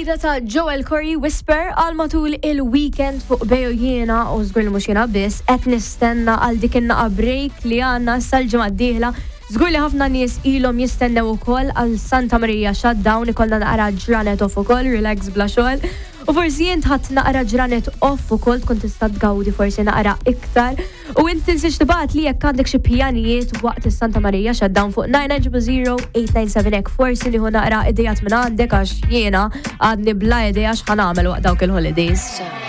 ġdida ta' Joel Corey Whisper għal matul il-weekend fuq bejo jiena u żgur li mhux jiena biss qed nistenna għal dik in-naqa break li għandna sal-ġimgħa d-dieħla. Żgur li ħafna nies ilhom jistennew ukoll għal Santa Maria shutdown ikollna naqra ġranet off ukoll, relax bla xogħol. U forsi jien ħadd naqra ġranet off ukoll tkun tista' tgawdi forsi naqra iktar. U inti tinsiex tibgħat li jekk għandek xi pjanijiet waqt is-Santa Maria shutdown fuq 990897 forsi nieħu naqra idejat minn għandek għax jiena għadni bla idea x'ħanagħmel waqt dawk il-holidays.